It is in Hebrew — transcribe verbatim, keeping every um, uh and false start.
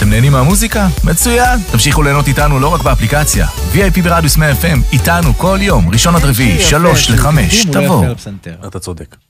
אתם נהנים מהמוזיקה? מצוין! תמשיכו ליהנות איתנו לא רק באפליקציה. וי איי פי ברדיוס מאה אף אם, איתנו כל יום, ראשון עד רביעי, שלוש לחמש, תבוא. אתה צודק.